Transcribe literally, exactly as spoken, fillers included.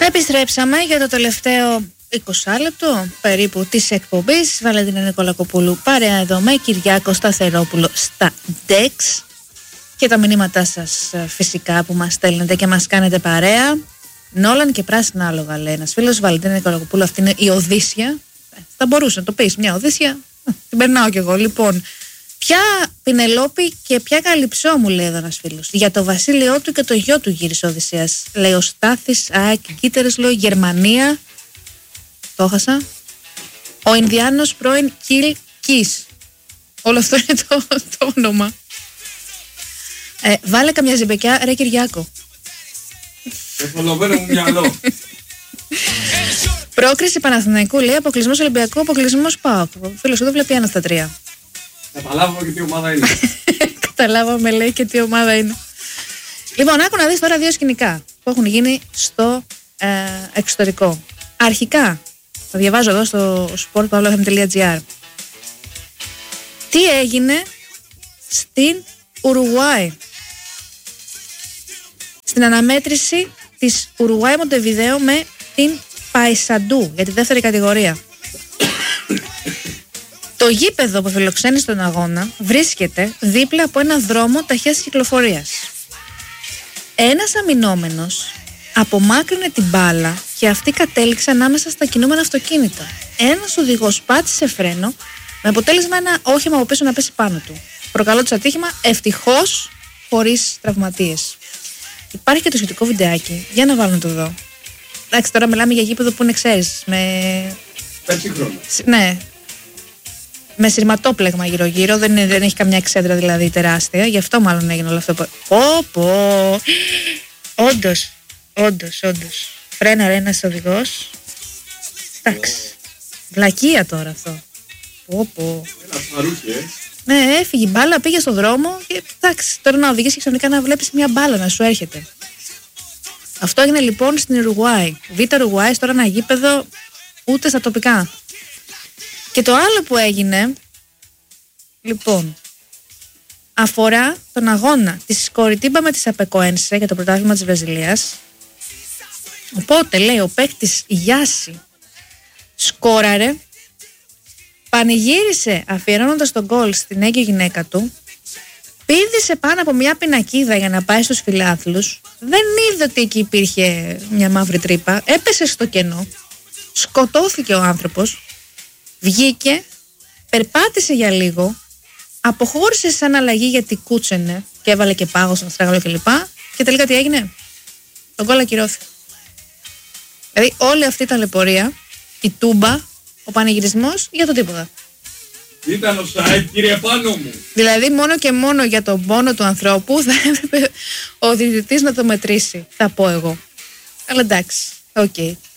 Επιστρέψαμε για το τελευταίο είκοσι λεπτό περίπου της εκπομπής. Βαλεντίνα Νικολακοπούλου παρέα εδώ με Κυριάκο Σταθερόπουλο στα ντεξ. Και τα μηνύματά σας φυσικά που μας στέλνετε και μας κάνετε παρέα. Νόλαν και πράσινα άλογα, λέει ένας φίλος. Βαλεντίνα Νικολακοπούλου, αυτή είναι η Οδύσσια. Θα μπορούσε να το πεις, μια Οδύσσια. Την περνάω κι εγώ. Λοιπόν, ποια Πινελόπη και ποια Καλυψό, μου λέει εδώ ένας φίλος. Για το βασίλειό του και το γιο του γύρισε ο Οδυσσέας. Λέει ο Στάθης, ΑΕΚ, Κίτερες, λέω, Γερμανία. Το έχασα. Ο Ινδιάνος πρώην Κιλ Κις. Όλο αυτό είναι το, το όνομα. Ε, βάλε καμιά ζεμπεκιά, ρε Κυριάκο. Εθολωμένο μου μυαλό. Πρόκριση Παναθηναϊκού, λέει, αποκλεισμός Ολυμπιακού, αποκλεισμός ΠΑΟΚ. Φίλος εδώ βλέπει ένα στα τρία. Καταλάβαμε και τι ομάδα είναι. Καταλάβαμε, λέει, και τι ομάδα είναι. Λοιπόν, άκου να δεις τώρα δύο σκηνικά που έχουν γίνει στο ε, εξωτερικό. Αρχικά, θα διαβάζω εδώ στο σπορτ παύλα εφ εμ τελεία τζι άρ. Τι έγινε στην Ουρουγουάη? Στην αναμέτρηση της Ουρουγουάη Μοντεβιδέο με την Παϊσαντού για τη δεύτερη κατηγορία. Το γήπεδο που φιλοξένει στον αγώνα βρίσκεται δίπλα από ένα δρόμο ταχείας κυκλοφορίας. Ένας αμυνόμενος απομάκρυνε την μπάλα και αυτή κατέληξε ανάμεσα στα κινούμενα αυτοκίνητα. Ένας οδηγός πάτησε φρένο με αποτέλεσμα ένα όχημα από πίσω να πέσει πάνω του. Προκαλώντας ατύχημα, ευτυχώς χωρίς τραυματίες. Υπάρχει και το σχετικό βιντεάκι. Για να βάλουμε το εδώ. Εντάξει, τώρα μιλάμε για γήπεδο που είναι, ξέρεις, με. Πέντε χρόνια. Ναι. Με σειρματόπλεγμα γύρω-γύρω. Δεν, δεν έχει καμιά εξέδρα δηλαδή τεράστια. Γι' αυτό μάλλον έγινε όλο αυτό. Πω, πω. Όντως. Όντως, όντως. Φρέναρε ένας οδηγός. Εντάξει. Βλακεία τώρα αυτό. Πω, πω. Ένα σμαρούχι, ε. Ναι, έφυγε η μπάλα, πήγε στον δρόμο και εντάξει, τώρα να οδηγείς και ξαφνικά να βλέπεις μια μπάλα να σου έρχεται. Αυτό έγινε λοιπόν στην Ουρουγουάη. Β' Ουρουγουάη, τώρα ένα γήπεδο ούτε στα τοπικά. Και το άλλο που έγινε, λοιπόν, αφορά τον αγώνα της Κοριτίμπα με τη Σαπεκοένσε για το πρωτάθλημα της Βραζιλίας. Οπότε λέει ο παίκτης Γιάση σκόραρε, πανηγύρισε αφιερώνοντας τον γκολ στην έγκυο γυναίκα του, πήδησε πάνω από μια πινακίδα για να πάει στους φιλάθλους, δεν είδε ότι εκεί υπήρχε μια μαύρη τρύπα, έπεσε στο κενό, σκοτώθηκε ο άνθρωπος, βγήκε, περπάτησε για λίγο, αποχώρησε σαν αλλαγή γιατί κούτσενε και έβαλε και πάγο στον αστράγαλο κλπ. Και, και τελικά τι έγινε? Τον γκολ ακυρώθηκε. Δηλαδή όλη αυτή η ταλαιπωρία, η τούμπα, ο πανηγυρισμός για το τίποτα. Ήταν ο Σάιτ, κύριε πάνω μου. Δηλαδή μόνο και μόνο για τον πόνο του ανθρώπου θα έπρεπε ο διαιτητής να το μετρήσει, θα πω εγώ. Αλλά εντάξει, οκ. Okay.